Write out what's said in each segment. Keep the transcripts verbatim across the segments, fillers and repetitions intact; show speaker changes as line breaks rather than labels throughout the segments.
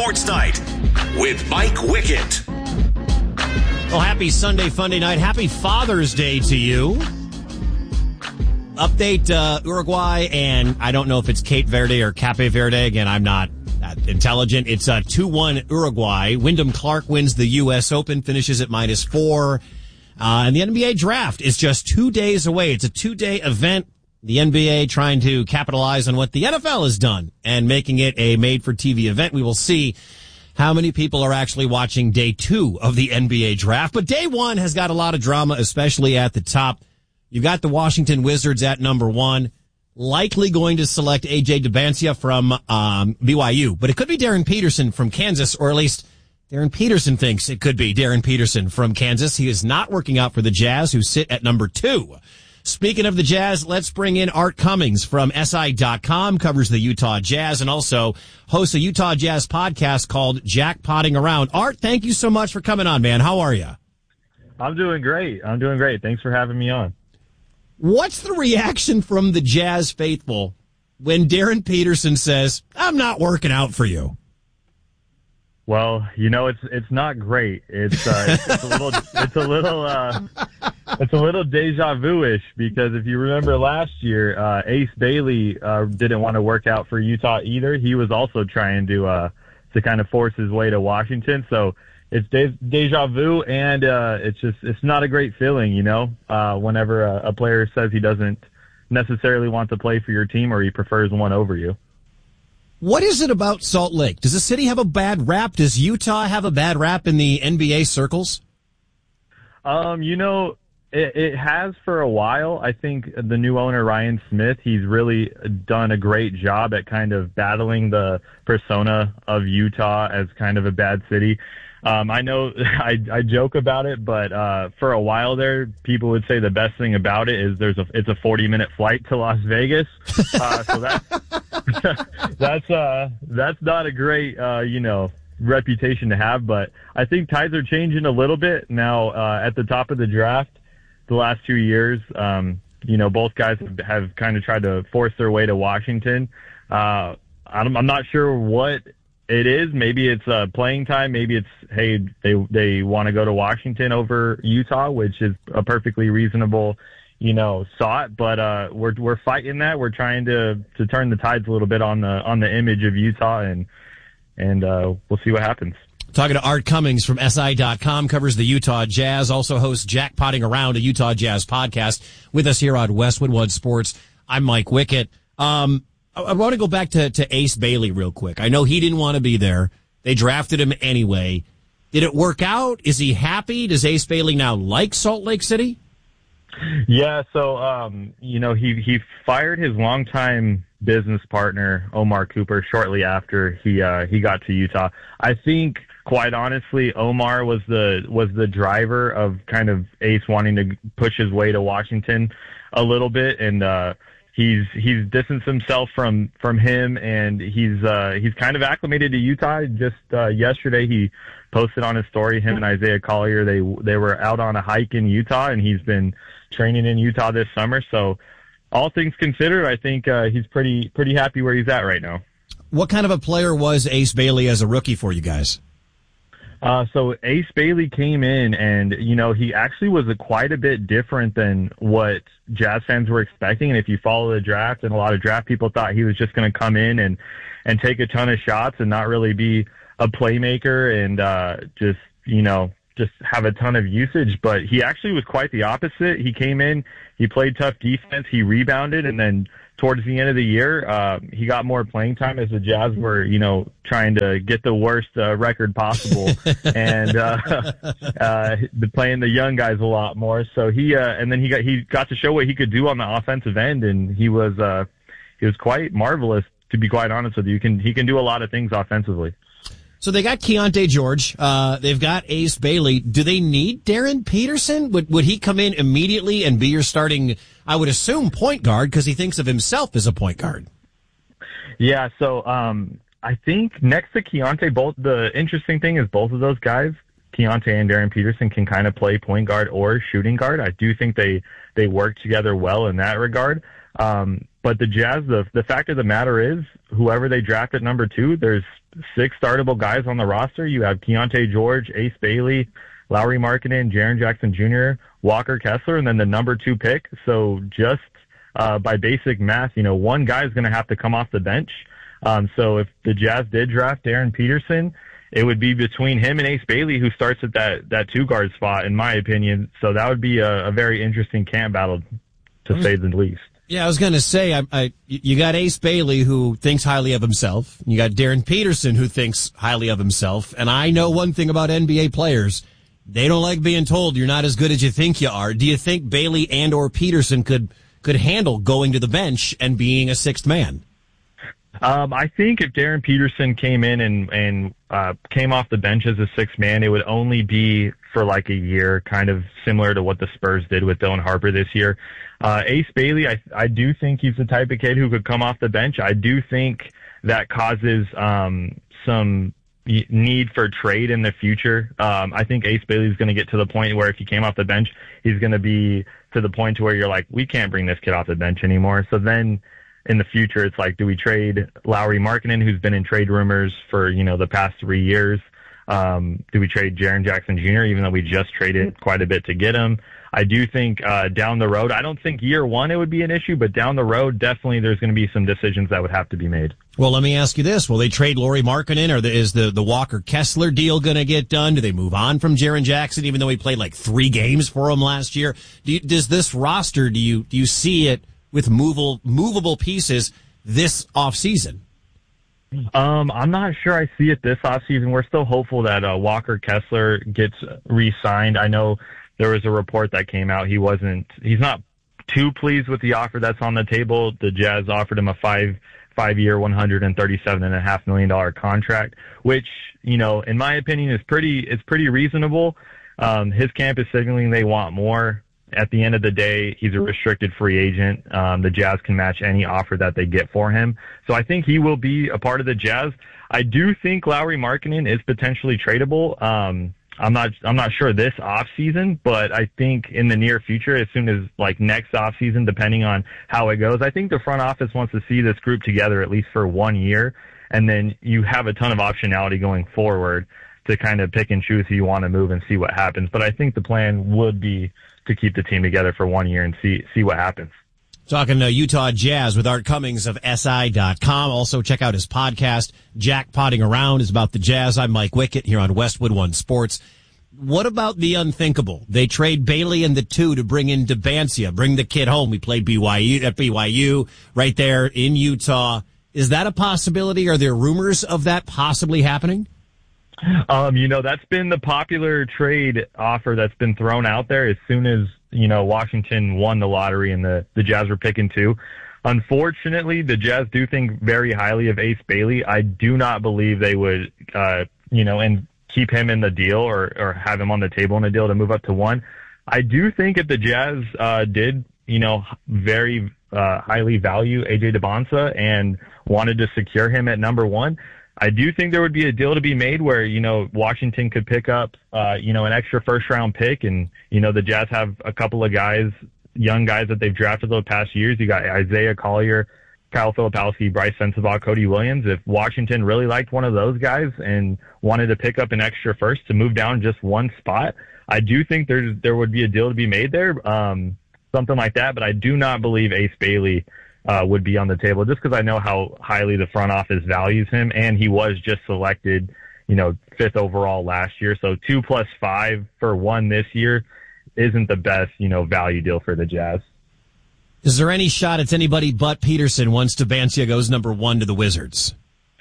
Sports Night with Mike Wickett.
Well, happy Sunday, Funday night. Happy Father's Day to you. Update uh, Uruguay, and I don't know if it's Cape Verde or Cape Verde. Again, I'm not that intelligent. It's uh, two one Uruguay. Wyndham Clark wins the U S Open, finishes at minus four. Uh, and the N B A draft is just two days away. It's a two-day event. The N B A trying to capitalize on what the N F L has done and making it a made-for-T V event. We will see how many people are actually watching day two of the N B A draft. But day one has got a lot of drama, especially at the top. You've got the Washington Wizards at number one, likely going to select A J Demancia from um, B Y U. But it could be Darren Peterson from Kansas, or at least Darren Peterson thinks it could be Darren Peterson from Kansas. He is not working out for the Jazz, who sit at number two. Speaking of the Jazz, let's bring in Art Cummings from S I dot com, covers the Utah Jazz, and also hosts a Utah Jazz podcast called Jackpotting Around. Art, thank you so much for coming on, man. How are you?
I'm doing great. I'm doing great. Thanks for having me on.
What's the reaction from the Jazz faithful when Darren Peterson says, I'm not working out for you?
Well, you know, it's it's not great. It's uh, it's, it's a little it's a little uh, it's a little deja vu-ish, because if you remember last year, uh, Ace Bailey uh, didn't want to work out for Utah either. He was also trying to uh, to kind of force his way to Washington. So it's de- deja vu, and uh, it's just it's not a great feeling, you know. Uh, whenever a, a player says he doesn't necessarily want to play for your team, or he prefers one over you.
What is it about Salt Lake? Does the city have a bad rap? Does Utah have a bad rap in the N B A circles?
Um, you know, it, it has for a while. I think the new owner, Ryan Smith, he's really done a great job at kind of battling the persona of Utah as kind of a bad city. Um, I know I, I joke about it, but uh, for a while there, people would say the best thing about it is there's a it's a forty minute flight to Las Vegas. Uh, so that's that's uh, that's not a great uh, you know reputation to have. But I think tides are changing a little bit now. Uh, at the top of the draft, the last two years, um, you know, both guys have, have kind of tried to force their way to Washington. Uh, I'm, I'm not sure what it is. Maybe it's uh, playing time. Maybe it's, hey, they they want to go to Washington over Utah, which is a perfectly reasonable, you know, thought. But uh, we're we're fighting that. We're trying to to turn the tides a little bit on the on the image of Utah, and and uh, we'll see what happens.
Talking to Art Cummings from S I dot com, covers the Utah Jazz, also hosts Jackpotting Around, a Utah Jazz podcast, with us here on Westwood One Sports. I'm Mike Wickett. Um, I want to go back to, to Ace Bailey real quick. I know he didn't want to be there. They drafted him anyway. Did it work out? Is he happy? Does Ace Bailey now like Salt Lake City?
Yeah, so, um, you know, he, he fired his longtime business partner, Omar Cooper, shortly after he uh, he got to Utah. I think, quite honestly, Omar was the was the driver of kind of Ace wanting to push his way to Washington a little bit, and uh He's he's distanced himself from, from him, and he's uh, he's kind of acclimated to Utah. Just uh, yesterday, he posted on his story, him and Isaiah Collier, they they were out on a hike in Utah, and he's been training in Utah this summer. So, all things considered, I think uh, he's pretty pretty happy where he's at right now.
What kind of a player was Ace Bailey as a rookie for you guys?
Uh, so Ace Bailey came in, and, you know, he actually was a quite a bit different than what Jazz fans were expecting. And if you follow the draft, and a lot of draft people thought he was just going to come in and, and take a ton of shots and not really be a playmaker and, uh, just, you know, just have a ton of usage. But he actually was quite the opposite. He came in, he played tough defense, he rebounded, and then towards the end of the year, uh, he got more playing time as the Jazz were, you know, trying to get the worst uh, record possible and uh, uh, playing the young guys a lot more. So he, uh, and then he got he got to show what he could do on the offensive end, and he was uh, he was quite marvelous, to be quite honest with you. He can he can do a lot of things offensively.
So they got Keontae George. Uh, they've got Ace Bailey. Do they need Darren Peterson? Would would he come in immediately and be your starting, I would assume, point guard, because he thinks of himself as a point guard?
Yeah, so um, I think next to Keontae, both the interesting thing is both of those guys, Keontae and Darren Peterson, can kind of play point guard or shooting guard. I do think they, they work together well in that regard. Um, but the Jazz, the the fact of the matter is, whoever they draft at number two, there's six startable guys on the roster. You have Keontae George, Ace Bailey, Lauri Markkanen, Jaren Jackson Junior, Walker Kessler, and then the number two pick. So just uh, by basic math, you know, one guy is going to have to come off the bench. Um, so if the Jazz did draft Darren Peterson, it would be between him and Ace Bailey, who starts at that, that two guard spot, in my opinion. So that would be a, a very interesting camp battle, to say the least.
Yeah, I was going to say, I, I, you got Ace Bailey, who thinks highly of himself. You got Darren Peterson, who thinks highly of himself. And I know one thing about N B A players. They don't like being told you're not as good as you think you are. Do you think Bailey and or Peterson could, could handle going to the bench and being a sixth man?
Um, I think if Darren Peterson came in and, and uh, came off the bench as a sixth man, it would only be for like a year, kind of similar to what the Spurs did with Dylan Harper this year. Uh, Ace Bailey, I, I do think he's the type of kid who could come off the bench. I do think that causes um, some need for trade in the future. Um, I think Ace Bailey is going to get to the point where if he came off the bench, he's going to be to the point to where you're like, we can't bring this kid off the bench anymore. So then in the future, it's like, do we trade Lauri Markkanen, who's been in trade rumors for, you know, the past three years? Um, do we trade Jaren Jackson Junior, even though we just traded quite a bit to get him? I do think uh, down the road, I don't think year one it would be an issue, but down the road, definitely there's going to be some decisions that would have to be made.
Well, let me ask you this. Will they trade Lauri Markkanen, or the, is the, the Walker Kessler deal going to get done? Do they move on from Jaren Jackson, even though he played like three games for him last year? Do you, does this roster, do you, do you see it with movable, movable pieces this offseason?
Um, I'm not sure I see it this offseason. We're still hopeful that uh, Walker Kessler gets re-signed. I know there was a report that came out. He wasn't, he's not too pleased with the offer that's on the table. The Jazz offered him a five, five year, one hundred thirty-seven and a half million dollar contract, which, you know, in my opinion is pretty, it's pretty reasonable. Um, his camp is signaling they want more. At the end of the day, he's a restricted free agent. Um, the Jazz can match any offer that they get for him. So I think he will be a part of the Jazz. I do think Lauri Markkanen is potentially tradable. Um, I'm not, I'm not sure this off season, but I think in the near future, as soon as like next off season, depending on how it goes, I think the front office wants to see this group together at least for one year. And then you have a ton of optionality going forward to kind of pick and choose who you want to move and see what happens. But I think the plan would be to keep the team together for one year and see, see what happens.
Talking to Utah Jazz with Art Cummings of S I dot com. Also check out his podcast, Jack Potting Around, is about the Jazz. I'm Mike Wickett here on Westwood One Sports. What about the unthinkable? They trade Bailey and the two to bring in Debancia, bring the kid home. We played B Y U at B Y U right there in Utah. Is that a possibility? Are there rumors of that possibly happening?
Um, you know, that's been the popular trade offer that's been thrown out there as soon as, you know, Washington won the lottery and the, the Jazz were picking two. Unfortunately, the Jazz do think very highly of Ace Bailey. I do not believe they would, uh, you know, and keep him in the deal or, or have him on the table in a deal to move up to one. I do think if the Jazz uh, did, you know, very uh, highly value A J Debonsa and wanted to secure him at number one, I do think there would be a deal to be made where, you know, Washington could pick up, uh, you know, an extra first round pick. And, you know, the Jazz have a couple of guys, young guys that they've drafted the past years. You got Isaiah Collier, Kyle Filipowski, Bryce Sensabaugh, Cody Williams. If Washington really liked one of those guys and wanted to pick up an extra first to move down just one spot, I do think there, there would be a deal to be made there. Um, something like that. But I do not believe Ace Bailey Uh, would be on the table just because I know how highly the front office values him, and he was just selected, you know, fifth overall last year. So two plus five for one this year isn't the best, you know, value deal for the Jazz.
Is there any shot it's anybody but Peterson once Debancia goes number one to the Wizards?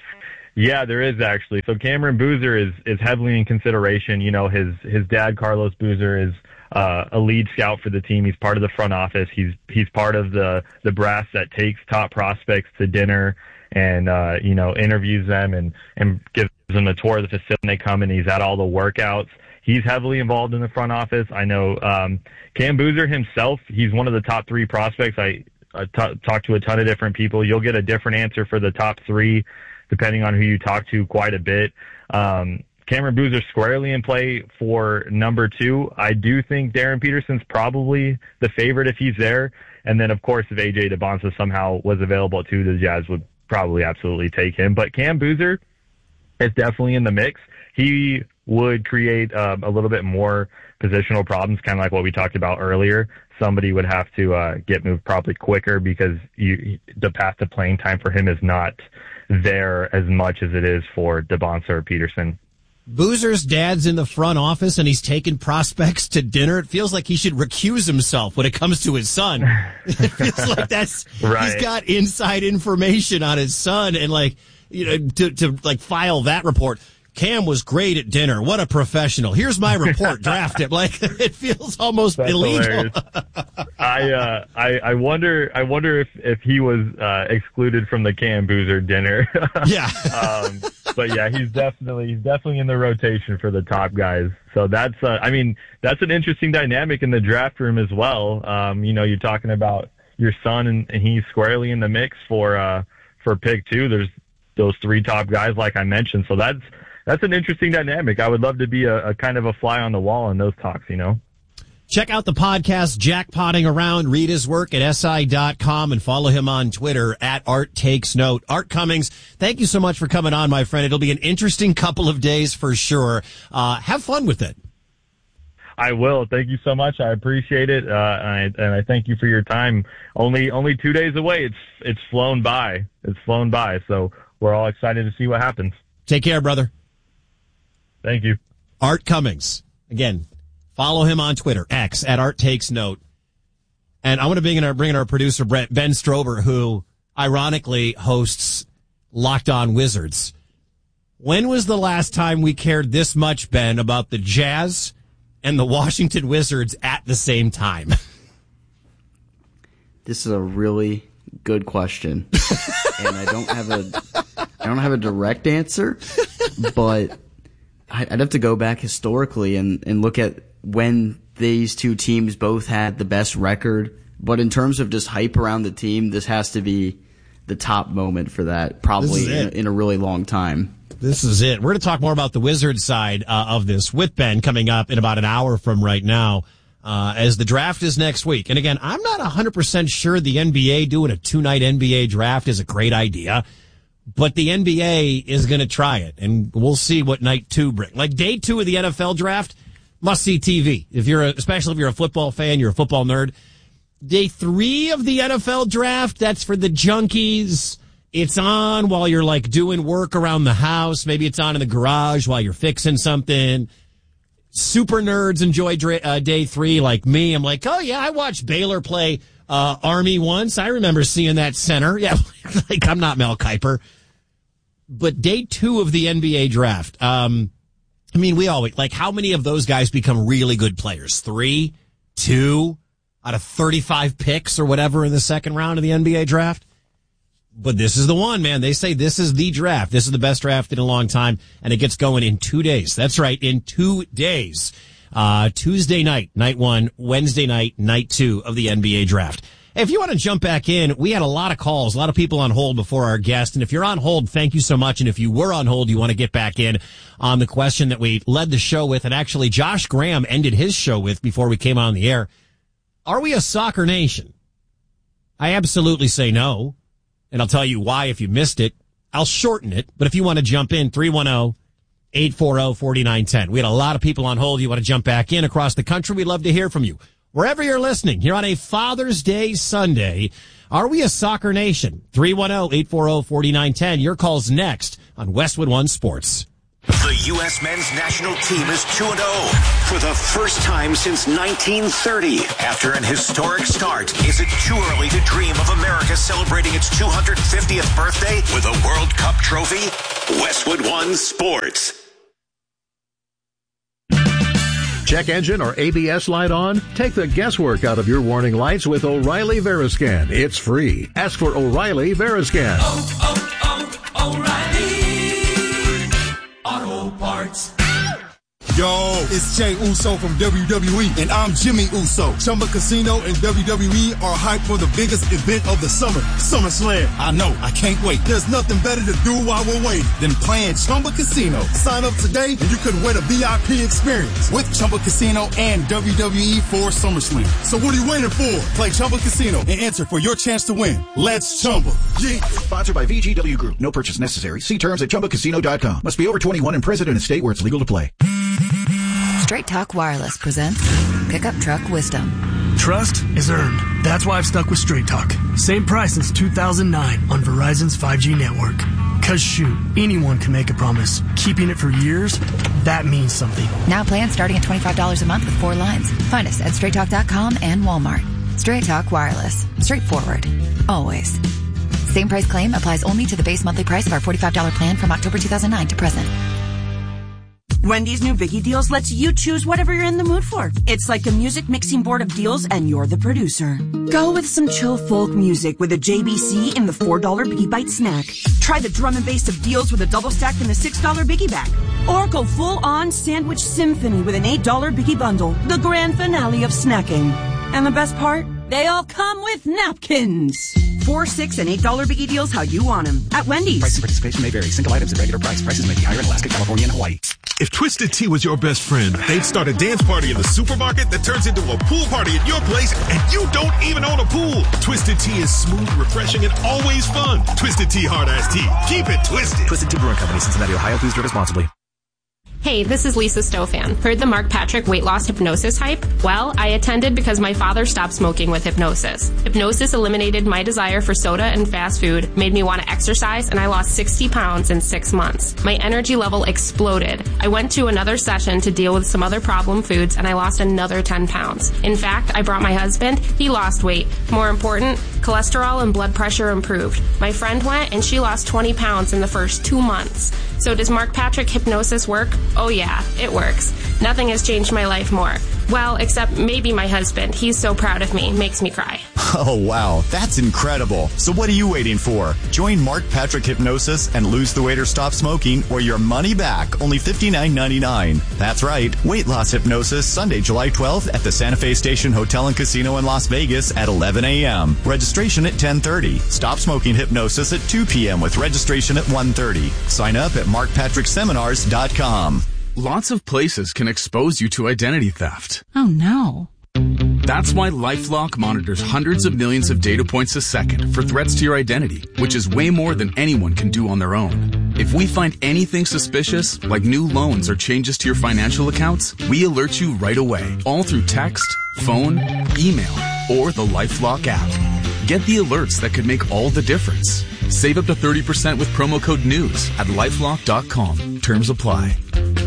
Yeah, there is actually. So Cameron Boozer is, is heavily in consideration. You know, his, his dad, Carlos Boozer, is Uh, a lead scout for the team. He's part of the front office. He's he's part of the the brass that takes top prospects to dinner and uh, you know, interviews them and and gives them a tour of the facility when they come in. He's at all the workouts. He's heavily involved in the front office. I know um, Cam Boozer himself. He's one of the top three prospects. I, I t- talked to a ton of different people. You'll get a different answer for the top three depending on who you talk to quite a bit. Um, Cameron Boozer squarely in play for number two. I do think Darren Peterson's probably the favorite if he's there. And then, of course, if A J Debonsa somehow was available too, the Jazz would probably absolutely take him. But Cam Boozer, is definitely in the mix. He would create um, a little bit more positional problems, kind of like what we talked about earlier. Somebody would have to uh, get moved probably quicker because you, the path to playing time for him is not there as much as it is for DeBonsa or Peterson.
Boozer's dad's in the front office and he's taking prospects to dinner. It feels like he should recuse himself when it comes to his son. It feels like that's right. He's got inside information on his son, and like, you know, to to like file that report. Cam was great at dinner. What a professional. Here's my report. Draft him. Like, it feels almost
That's
illegal.
I, uh, I, I wonder, I wonder if, if he was, uh, excluded from the Cam Boozer dinner.
Yeah.
um, but yeah, he's definitely, he's definitely in the rotation for the top guys. So that's, uh, I mean, that's an interesting dynamic in the draft room as well. Um, you know, you're talking about your son and, and he's squarely in the mix for, uh, for pick two. There's those three top guys, like I mentioned. So that's, That's an interesting dynamic. I would love to be a, a kind of a fly on the wall in those talks, you know?
Check out the podcast, Jackpotting Around. Read his work at S I dot com and follow him on Twitter at Art Takes Note. Art Cummings, thank you so much for coming on, my friend. It'll be an interesting couple of days for sure. Uh, have fun with it.
I will. Thank you so much. I appreciate it. Uh, and, I, and I thank you for your time. Only, only two days away. It's, it's flown by. It's flown by. So we're all excited to see what happens.
Take care, brother.
Thank you.
Art Cummings. Again, follow him on Twitter, X, at Art Takes Note. And I want to bring in our, bring in our producer, Brent, Ben Strober, who ironically hosts Locked On Wizards. When was the last time we cared this much, Ben, about the Jazz and the Washington Wizards at the same time?
This is a really good question. And I don't have a, I don't have a direct answer, but I'd have to go back historically and, and look at when these two teams both had the best record. But in terms of just hype around the team, this has to be the top moment for that, probably in, in a really long time.
This is it. We're going to talk more about the Wizards side uh, of this with Ben coming up in about an hour from right now, uh, as the draft is next week. And again, I'm not one hundred percent sure the N B A doing a two-night N B A draft is a great idea. But the N B A is going to try it, and we'll see what night two brings. Like day two of the N F L draft, must see T V. If you're, a, especially if you're a football fan, you're a football nerd. Day three of the N F L draft, that's for the junkies. It's on while you're like doing work around the house. Maybe it's on in the garage while you're fixing something. Super nerds enjoy dra- uh, day three, like me. I'm like, oh yeah, I watched Baylor play uh Army once. I remember seeing that center. Yeah, like I'm not Mel Kiper. But day two of the N B A draft, um, I mean, we always, like, how many of those guys become really good players? Three? Two? Out of thirty-five picks or whatever in the second round of the N B A draft? But this is the one, man. They say this is the draft. This is the best draft in a long time, and it gets going in two days. That's right, in two days. Uh, Tuesday night, night one, Wednesday night, night two of the N B A draft. If you want to jump back in, we had a lot of calls, a lot of people on hold before our guest. And if you're on hold, thank you so much. And if you were on hold, you want to get back in on the question that we led the show with. And actually, Josh Graham ended his show with before we came on the air. Are we a soccer nation? I absolutely say no. And I'll tell you why if you missed it. I'll shorten it. But if you want to jump in, three one zero, eight four zero, four nine one zero. We had a lot of people on hold. You want to jump back in across the country? We'd love to hear from you. Wherever you're listening, here on a Father's Day Sunday, are we a soccer nation? three one zero, eight four zero, four nine one zero. Your call's next on Westwood One Sports.
The U S men's national team is two and oh for the first time since nineteen thirty. After an historic start, is it too early to dream of America celebrating its two hundred fiftieth birthday with a World Cup trophy? Westwood One Sports.
Check engine or A B S light on? Take the guesswork out of your warning lights with O'Reilly Veriscan. It's free. Ask for O'Reilly Veriscan.
Oh, oh, oh, O'Reilly Auto Parts. Yo, it's Jey Uso from W W E, and I'm Jimmy Uso. Chumba Casino and W W E are hyped for the biggest event of the summer, SummerSlam. I know, I can't wait. There's nothing better to do while we're waiting than playing Chumba Casino. Sign up today and you could win a V I P experience with Chumba Casino and W W E for SummerSlam. So what are you waiting for? Play Chumba Casino and enter for your chance to win. Let's Chumba. Yeah.
Sponsored by V G W Group. No purchase necessary. See terms at chumba casino dot com. Must be over twenty-one and present in a state where it's legal to play.
Straight Talk Wireless presents Pickup Truck Wisdom.
Trust is earned. That's why I've stuck with Straight Talk. Same price since two thousand nine on Verizon's five G network. Cause shoot, anyone can make a promise. Keeping it for years, that means something.
Now plans starting at twenty-five dollars a month with four lines. Find us at straight talk dot com and Walmart. Straight Talk Wireless. Straightforward. Always. Same price claim applies only to the base monthly price of our forty-five dollars plan from October two thousand nine to present.
Wendy's new Biggie Deals lets you choose whatever you're in the mood for. It's like a music mixing board of deals and you're the producer. Go with some chill folk music with a J B C in the four dollars Biggie Bite snack. Try the drum and bass of deals with a double stack in the six dollars Biggie bag. Or go full on sandwich symphony with an eight dollars Biggie bundle. The grand finale of snacking. And the best part? They all come with napkins. Four, six, and eight dollar Biggie Deals how you want them at Wendy's.
Price and participation may vary. Single items at regular price. Prices may be higher in Alaska, California, and Hawaii.
If Twisted Tea was your best friend, they'd start a dance party in the supermarket that turns into a pool party at your place, and you don't even own a pool. Twisted Tea is smooth, refreshing, and always fun. Twisted Tea Hard Iced Tea. Keep it twisted.
Twisted Tea Brewing Company, Cincinnati, Ohio. Please drink responsibly.
Hey, this is Lisa Stofan. Heard the Mark Patrick weight loss hypnosis hype? Well, I attended because my father stopped smoking with hypnosis. Hypnosis eliminated my desire for soda and fast food, made me want to exercise, and I lost sixty pounds in six months. My energy level exploded. I went to another session to deal with some other problem foods, and I lost another ten pounds. In fact, I brought my husband. He lost weight. More important, cholesterol and blood pressure improved. My friend went, and she lost twenty pounds in the first two months. So does Mark Patrick hypnosis work? Oh yeah, it works. Nothing has changed my life more. Well, except maybe my husband. He's so proud of me. Makes me cry.
Oh, wow. That's incredible. So what are you waiting for? Join Mark Patrick Hypnosis and lose the weight or stop smoking or your money back. Only fifty-nine ninety-nine. That's right. Weight loss hypnosis Sunday, July twelfth at the Santa Fe Station Hotel and Casino in Las Vegas at eleven a.m. Registration at ten thirty. Stop smoking hypnosis at two p.m. with registration at one thirty. Sign up at mark patrick seminars dot com.
Lots of places can expose you to identity theft.
Oh, no.
That's why LifeLock monitors hundreds of millions of data points a second for threats to your identity, which is way more than anyone can do on their own. If we find anything suspicious, like new loans or changes to your financial accounts, we alert you right away, all through text, phone, email, or the LifeLock app. Get the alerts that could make all the difference. Save up to thirty percent with promo code NEWS at lifelock dot com. Terms apply.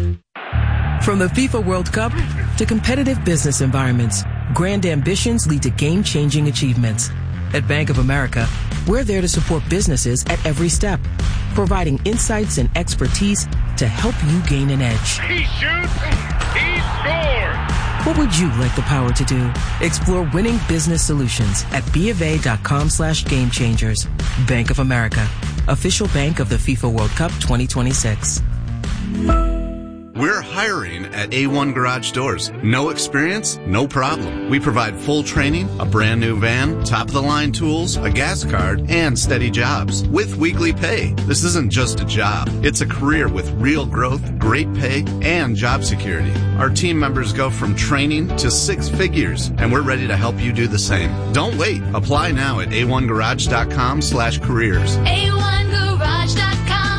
From the FIFA World Cup to competitive business environments, grand ambitions lead to game-changing achievements. At Bank of America, we're there to support businesses at every step, providing insights and expertise to help you gain an edge.
He shoots, he scores!
What would you like the power to do? Explore winning business solutions at BofA.com slash game changers. Bank of America, official bank of the FIFA World Cup twenty twenty-six.
We're hiring at A one Garage Doors. No experience? No problem. We provide full training, a brand new van, top-of-the-line tools, a gas card, and steady jobs with weekly pay. This isn't just a job. It's a career with real growth, great pay, and job security. Our team members go from training to six figures, and we're ready to help you do the same. Don't wait. Apply now at A one garage dot com slash careers.
A one garage dot com.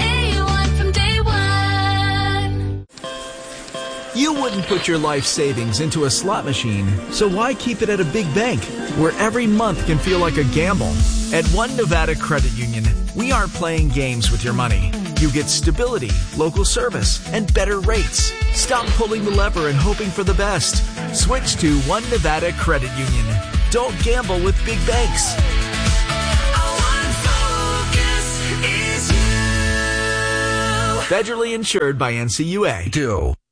You wouldn't put your life savings into a slot machine, so why keep it at a big bank, where every month can feel like a gamble? At One Nevada Credit Union, we aren't playing games with your money. You get stability, local service, and better rates. Stop pulling the lever and hoping for the best. Switch to One Nevada Credit Union. Don't gamble with big banks. Federally insured by N C U A.
Do.